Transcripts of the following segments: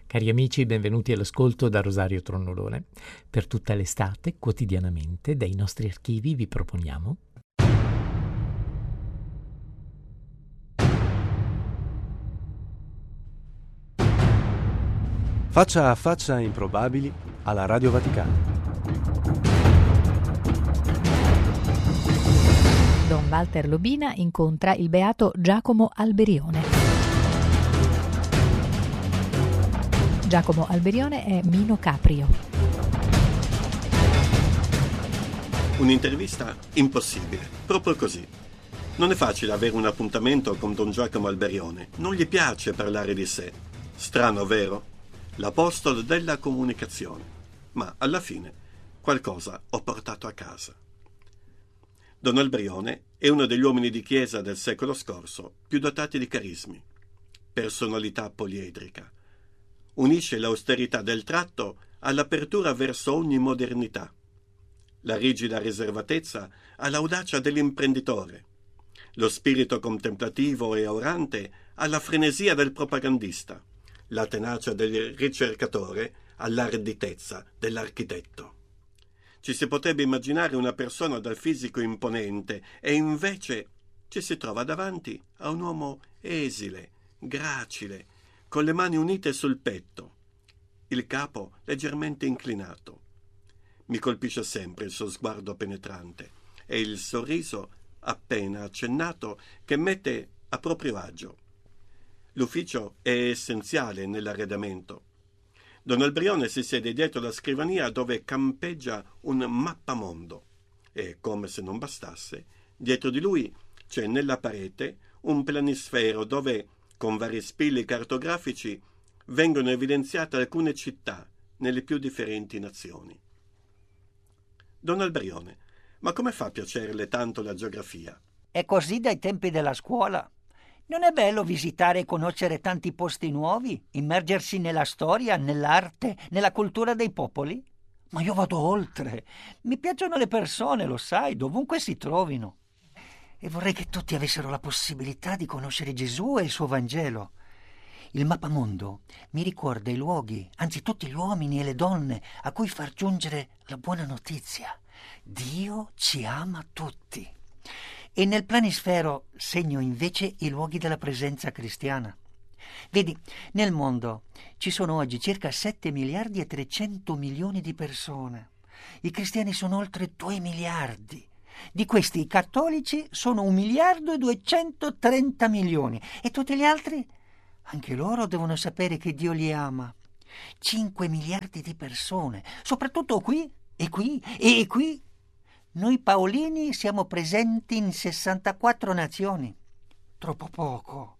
Cari amici, benvenuti all'ascolto da Rosario Tronnolone. Per tutta l'estate, quotidianamente, dai nostri archivi vi proponiamo Faccia a faccia improbabili alla Radio Vaticana. Don Walter Lobina incontra il beato Giacomo Alberione. Giacomo Alberione è Mino Caprio. Un'intervista impossibile, proprio così. Non è facile avere un appuntamento con Don Giacomo Alberione. Non gli piace parlare di sé. Strano, vero? L'apostolo della comunicazione. Ma alla fine qualcosa ho portato a casa. Don Alberione è uno degli uomini di chiesa del secolo scorso più dotati di carismi. Personalità poliedrica. Unisce l'austerità del tratto all'apertura verso ogni modernità, la rigida riservatezza all'audacia dell'imprenditore, lo spirito contemplativo e orante alla frenesia del propagandista, la tenacia del ricercatore all'arditezza dell'architetto. Ci si potrebbe immaginare una persona dal fisico imponente e invece ci si trova davanti a un uomo esile, gracile, con le mani unite sul petto, il capo leggermente inclinato. Mi colpisce sempre il suo sguardo penetrante e il sorriso appena accennato che mette a proprio agio. L'ufficio è essenziale nell'arredamento. Don Alberione si siede dietro la scrivania dove campeggia un mappamondo e, come se non bastasse, dietro di lui c'è nella parete un planisfero dove, con vari spilli cartografici, vengono evidenziate alcune città nelle più differenti nazioni. Don Alberione, ma come fa a piacerle tanto la geografia? È così dai tempi della scuola. Non è bello visitare e conoscere tanti posti nuovi, immergersi nella storia, nell'arte, nella cultura dei popoli? Ma io vado oltre. Mi piacciono le persone, lo sai, dovunque si trovino. E vorrei che tutti avessero la possibilità di conoscere Gesù e il suo Vangelo. Il mappamondo mi ricorda i luoghi, anzi tutti gli uomini e le donne a cui far giungere la buona notizia. Dio ci ama tutti. E nel planisfero segno invece i luoghi della presenza cristiana. Vedi, nel mondo ci sono oggi circa 7 miliardi e 300 milioni di persone. I cristiani sono oltre 2 miliardi. Di questi i cattolici sono 1 miliardo e 230 milioni. E tutti gli altri? Anche loro devono sapere che Dio li ama. 5 miliardi di persone, soprattutto qui e qui e qui. Noi paolini siamo presenti in 64 nazioni. Troppo poco.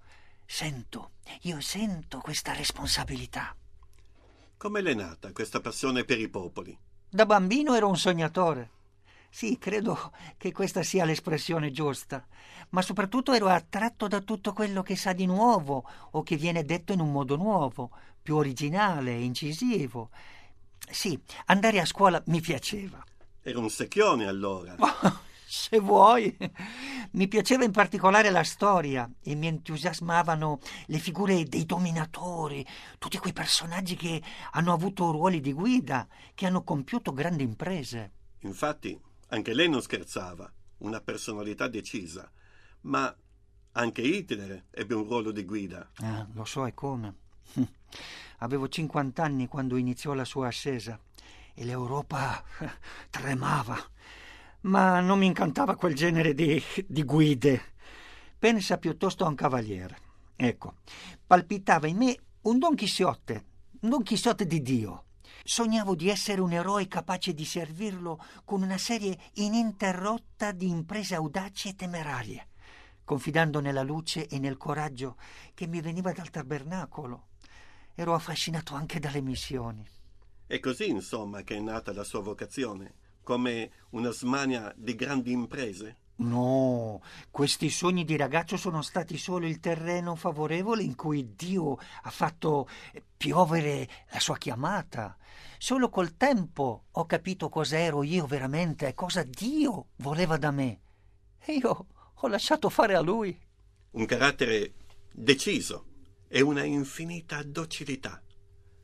Io sento questa responsabilità. Come l'è nata questa passione per i popoli? Da bambino ero un sognatore. Sì, credo che questa sia l'espressione giusta, ma soprattutto ero attratto da tutto quello che sa di nuovo o che viene detto in un modo nuovo, più originale e incisivo. Sì, andare a scuola mi piaceva. Era un secchione allora. Se vuoi. Mi piaceva in particolare la storia e mi entusiasmavano le figure dei dominatori, tutti quei personaggi che hanno avuto ruoli di guida, che hanno compiuto grandi imprese. Infatti, anche lei non scherzava, una personalità decisa, ma anche Hitler ebbe un ruolo di guida. Lo so, e come. Avevo 50 anni quando iniziò la sua ascesa e l'Europa tremava, ma non mi incantava quel genere di guide. Pensa piuttosto a un cavaliere. Ecco, palpitava in me un Don Chisciotte di Dio. Sognavo di essere un eroe capace di servirlo con una serie ininterrotta di imprese audaci e temerarie, confidando nella luce e nel coraggio che mi veniva dal tabernacolo. Ero affascinato anche dalle missioni. È così, insomma, che è nata la sua vocazione, come una smania di grandi imprese? No, questi sogni di ragazzo sono stati solo il terreno favorevole in cui Dio ha fatto piovere la sua chiamata. Solo col tempo ho capito cosa ero io veramente e cosa Dio voleva da me. E io ho lasciato fare a Lui. Un carattere deciso e una infinita docilità.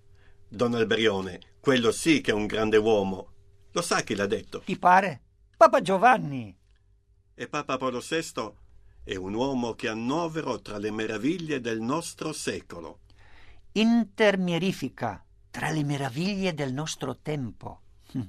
Don Alberione, quello sì che è un grande uomo. Lo sa chi l'ha detto? Ti pare? Papa Giovanni. E Papa Paolo VI è un uomo che annovero tra le meraviglie del nostro secolo. Intermierifica tra le meraviglie del nostro tempo.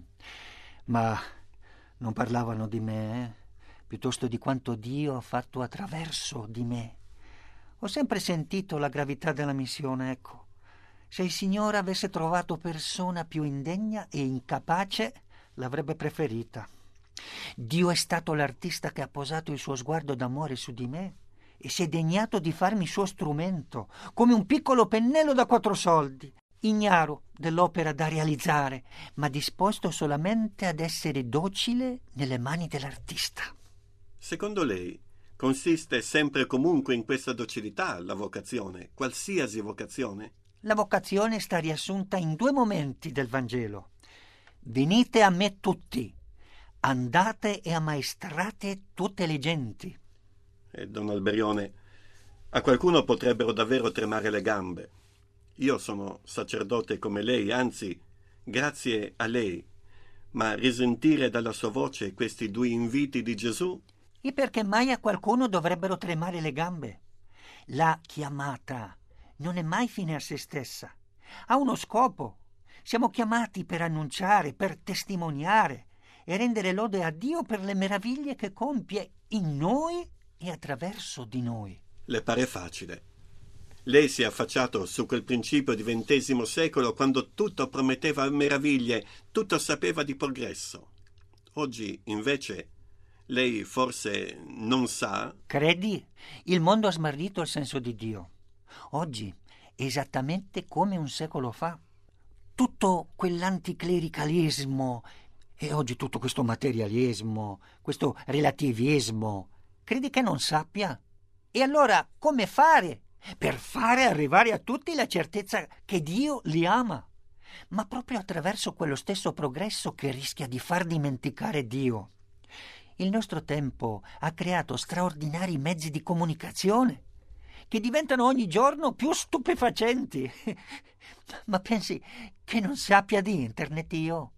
Ma non parlavano di me, piuttosto di quanto Dio ha fatto attraverso di me. Ho sempre sentito la gravità della missione, ecco. Se il Signore avesse trovato persona più indegna e incapace, l'avrebbe preferita. Dio è stato l'artista che ha posato il suo sguardo d'amore su di me e si è degnato di farmi suo strumento, come un piccolo pennello da 4 soldi, ignaro dell'opera da realizzare, ma disposto solamente ad essere docile nelle mani dell'artista. Secondo lei consiste sempre e comunque in questa docilità la vocazione, qualsiasi vocazione? La vocazione sta riassunta in 2 momenti del Vangelo. Venite a me tutti, andate e ammaestrate tutte le genti. E Don Alberione, a qualcuno potrebbero davvero tremare le gambe. Io sono sacerdote come lei, anzi, grazie a lei, ma risentire dalla sua voce questi 2 inviti di Gesù? E perché mai a qualcuno dovrebbero tremare le gambe? La chiamata non è mai fine a se stessa. Ha uno scopo. Siamo chiamati per annunciare, per testimoniare e rendere lode a Dio per le meraviglie che compie in noi e attraverso di noi. Le pare facile? Lei si è affacciato su quel principio di XX secolo quando tutto prometteva meraviglie, tutto sapeva di progresso. Oggi, invece, lei forse non sa? Credi? Il mondo ha smarrito il senso di Dio. Oggi è esattamente come un secolo fa. Tutto quell'anticlericalismo e oggi tutto questo materialismo, questo relativismo, credi che non sappia? E allora come fare per fare arrivare a tutti la certezza che Dio li ama? Ma proprio attraverso quello stesso progresso che rischia di far dimenticare Dio. Il nostro tempo ha creato straordinari mezzi di comunicazione che diventano ogni giorno più stupefacenti. Ma pensi che non sappia di internet io?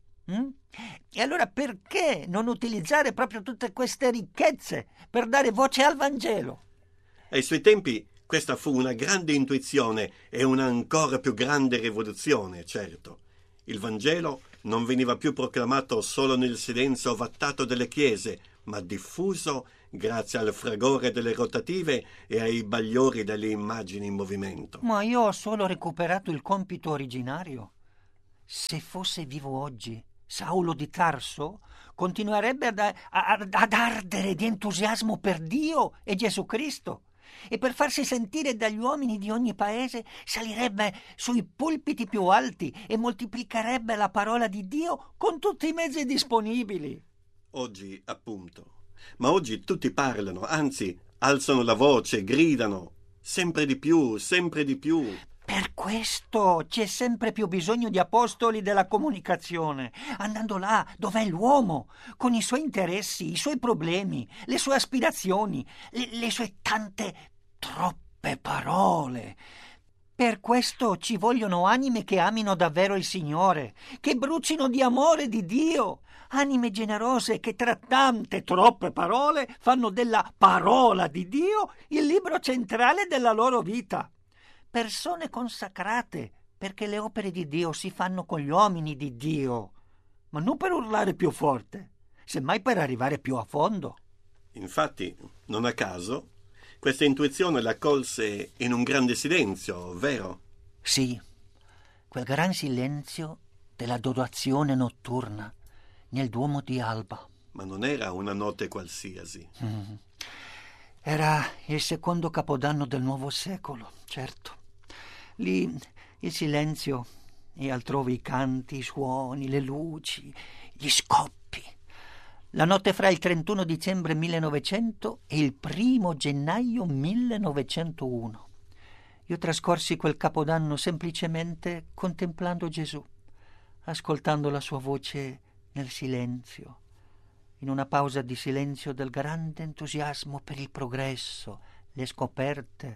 E allora perché non utilizzare proprio tutte queste ricchezze per dare voce al Vangelo? Ai suoi tempi questa fu una grande intuizione e una ancora più grande rivoluzione, certo. Il Vangelo non veniva più proclamato solo nel silenzio ovattato delle chiese, ma diffuso grazie al fragore delle rotative e ai bagliori delle immagini in movimento. Ma io ho solo recuperato il compito originario. Se fosse vivo oggi, Saulo di Tarso continuerebbe ad ardere di entusiasmo per Dio e Gesù Cristo e per farsi sentire dagli uomini di ogni paese salirebbe sui pulpiti più alti e moltiplicherebbe la parola di Dio con tutti i mezzi disponibili. Oggi, appunto. Ma oggi tutti parlano, anzi, alzano la voce, gridano. Sempre di più, sempre di più. Per questo c'è sempre più bisogno di apostoli della comunicazione, andando là dov'è l'uomo, con i suoi interessi, i suoi problemi, le sue aspirazioni, le sue tante, troppe parole. Per questo ci vogliono anime che amino davvero il Signore, che brucino di amore di Dio, anime generose che tra tante, troppe parole fanno della parola di Dio il libro centrale della loro vita. Persone consacrate, perché le opere di Dio si fanno con gli uomini di Dio, ma non per urlare più forte, semmai per arrivare più a fondo. Infatti, non a caso, questa intuizione la colse in un grande silenzio, vero? Sì, quel gran silenzio dell'adorazione notturna nel Duomo di Alba. Ma non era una notte qualsiasi. Era il secondo capodanno del nuovo secolo, certo. Lì il silenzio e altrove i canti, i suoni, le luci, gli scoppi. La notte fra il 31 dicembre 1900 e il 1 gennaio 1901. Io trascorsi quel capodanno semplicemente contemplando Gesù, ascoltando la sua voce nel silenzio, in una pausa di silenzio del grande entusiasmo per il progresso, le scoperte,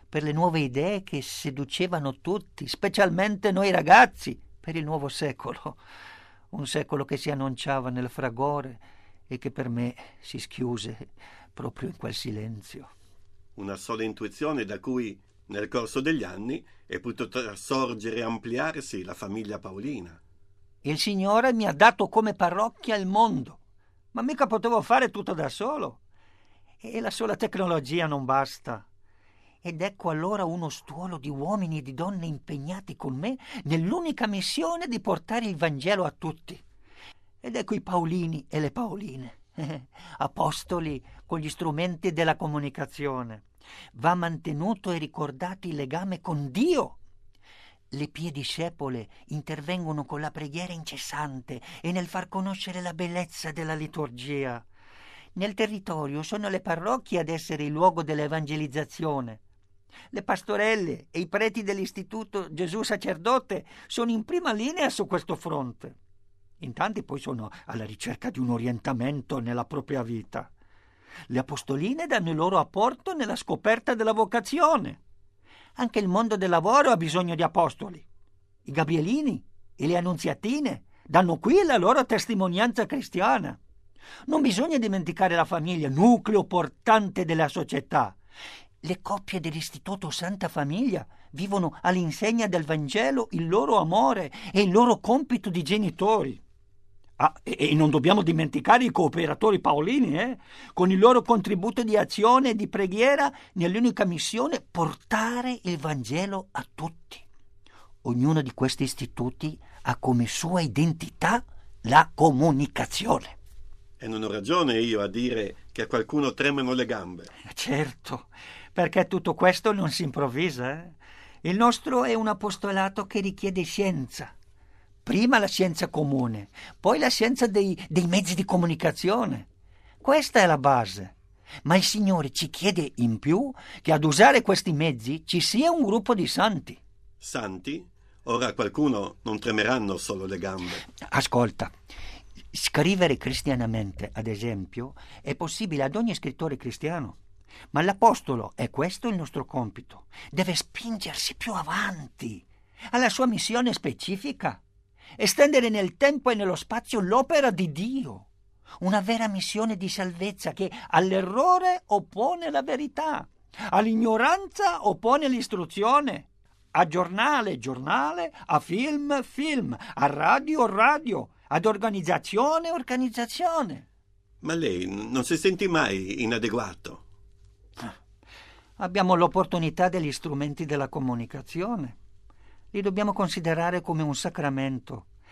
per le nuove idee che seducevano tutti, specialmente noi ragazzi, per il nuovo secolo. Un secolo che si annunciava nel fragore e che per me si schiuse proprio in quel silenzio. Una sola intuizione da cui, nel corso degli anni, è potuta sorgere e ampliarsi la famiglia Paolina. Il Signore mi ha dato come parrocchia il mondo, ma mica potevo fare tutto da solo. E la sola tecnologia non basta. Ed ecco allora uno stuolo di uomini e di donne impegnati con me nell'unica missione di portare il Vangelo a tutti. Ed ecco i Paolini e le Paoline, apostoli con gli strumenti della comunicazione. Va mantenuto e ricordato il legame con Dio. Le pie discepole intervengono con la preghiera incessante e nel far conoscere la bellezza della liturgia. Nel territorio sono le parrocchie ad essere il luogo dell'evangelizzazione. Le pastorelle e i preti dell'Istituto Gesù Sacerdote sono in prima linea su questo fronte. In tanti poi sono alla ricerca di un orientamento nella propria vita. Le apostoline danno il loro apporto nella scoperta della vocazione. Anche il mondo del lavoro ha bisogno di apostoli. I Gabrielini e le Annunziatine danno qui la loro testimonianza cristiana. Non bisogna dimenticare la famiglia, nucleo portante della società. Le coppie dell'Istituto Santa Famiglia vivono all'insegna del Vangelo il loro amore e il loro compito di genitori. E non dobbiamo dimenticare i cooperatori paolini, con il loro contributo di azione e di preghiera nell'unica missione portare il Vangelo a tutti. Ognuno di questi istituti ha come sua identità la comunicazione. E non ho ragione io a dire che a qualcuno tremano le gambe. Certo, perché tutto questo non si improvvisa. Il nostro è un apostolato che richiede scienza. Prima la scienza comune, poi la scienza dei mezzi di comunicazione. Questa è la base. Ma il Signore ci chiede in più che ad usare questi mezzi ci sia un gruppo di santi. Santi? Ora a qualcuno non tremeranno solo le gambe. Ascolta, scrivere cristianamente, ad esempio, è possibile ad ogni scrittore cristiano. Ma l'apostolo, è questo il nostro compito, deve spingersi più avanti, alla sua missione specifica. Estendere nel tempo e nello spazio l'opera di Dio, una vera missione di salvezza che all'errore oppone la verità, all'ignoranza oppone l'istruzione, a giornale, a film, a radio, ad organizzazione. Ma lei non si sente mai inadeguato? Abbiamo l'opportunità degli strumenti della comunicazione. Li dobbiamo considerare come un sacramento.